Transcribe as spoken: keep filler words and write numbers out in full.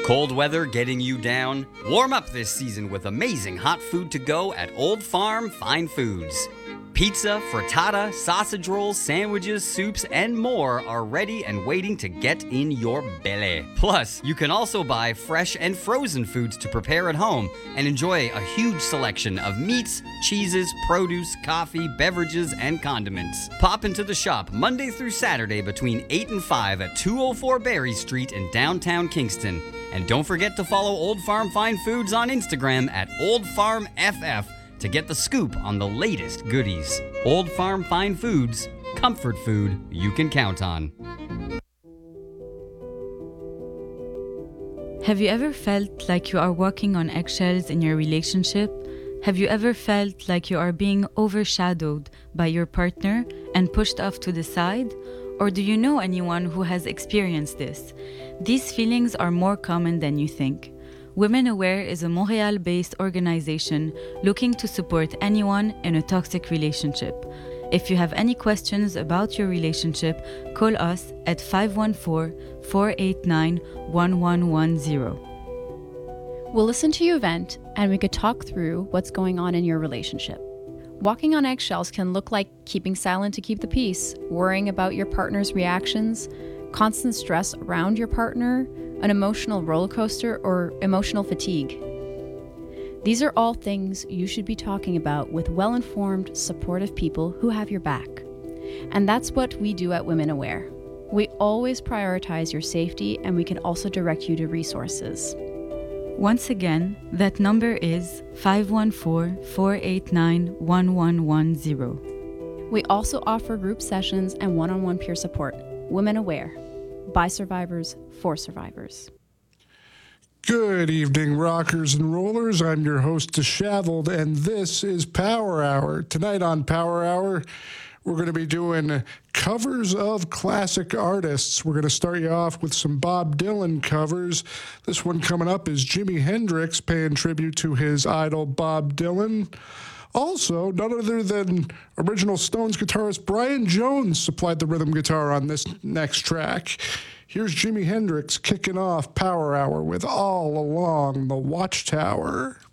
Cold weather getting you down? Warm up this season with amazing hot food to go at Old Farm Fine Foods. Pizza, frittata, sausage rolls, sandwiches, soups, and more are ready and waiting to get in your belly. Plus, you can also buy fresh and frozen foods to prepare at home and enjoy a huge selection of meats, cheeses, produce, coffee, beverages, and condiments. Pop into the shop Monday through Saturday between eight and five at two oh four Berry Street in downtown Kingston. And don't forget to follow Old Farm Fine Foods on Instagram at Old Farm F F to get the scoop on the latest goodies. Old Farm Fine Foods, comfort food you can count on. Have you ever felt like you are walking on eggshells in your relationship? Have you ever felt like you are being overshadowed by your partner and pushed off to the side? Or do you know anyone who has experienced this? These feelings are more common than you think. Women Aware is a Montreal-based organization looking to support anyone in a toxic relationship. If you have any questions about your relationship, call us at five one four, four eight nine, one one one zero. We'll listen to you vent, and we could talk through what's going on in your relationship. Walking on eggshells can look like keeping silent to keep the peace, worrying about your partner's reactions, constant stress around your partner, an emotional roller coaster, or emotional fatigue. These are all things you should be talking about with well-informed, supportive people who have your back. And that's what we do at Women Aware. We always prioritize your safety, and we can also direct you to resources. Once again, that number is five one four, four eight nine, one one one zero. We also offer group sessions and one-on-one peer support. Women Aware. By survivors, for survivors. Good evening, rockers and rollers. I'm your host, Disheveled, and this is Power Hour. Tonight on Power Hour, we're going to be doing covers of classic artists. We're going to start you off with some Bob Dylan covers. This one coming up is Jimi Hendrix paying tribute to his idol, Bob Dylan. Also, none other than original Stones guitarist Brian Jones supplied the rhythm guitar on this next track. Here's Jimi Hendrix kicking off Power Hour with All Along the Watchtower.